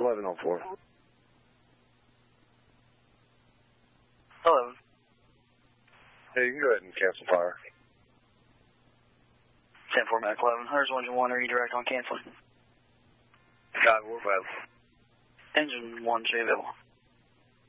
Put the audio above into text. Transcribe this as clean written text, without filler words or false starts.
1104. Hello. Hey, you can go ahead and cancel fire. 10-4 Mac 11. Hers 1-1, redirect on canceling. God, we're available. Engine 1 available.